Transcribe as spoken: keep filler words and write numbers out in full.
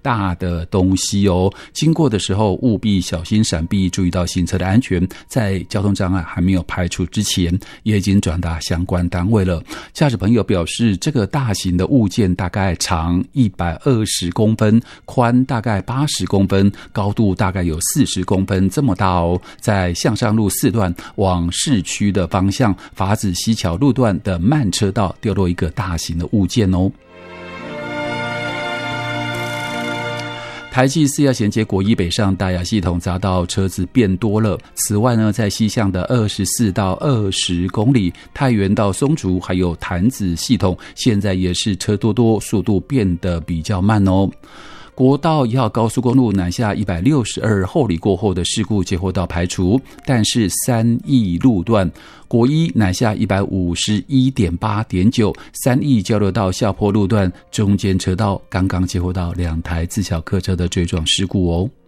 大的东西哦，经过的时候务必小心闪避，注意到行车的安全，在交通障碍还没有排除之前，也已经转达相关单位了。驾驶朋友表示，这个大型的物件大概长一百二十公分，宽大概八十公分，高度大概有四十公分这么大哦，在向上路四段往市区的方向法子西桥路段的慢车道掉落一个大型的物件哦。台七四要衔接国一北上大雅系统匝道车子变多了。此外呢，在西向的二十四到二十公里，太原到松竹还有潭子系统，现在也是车多多，速度变得比较慢哦。国道一号高速公路南下一百六十二后里过后的事故接获到排除，但是三义路段国一南下一百五十一点八点九，三义交流道下坡路段中间车道刚刚接获到两台自小客车的追撞事故哦。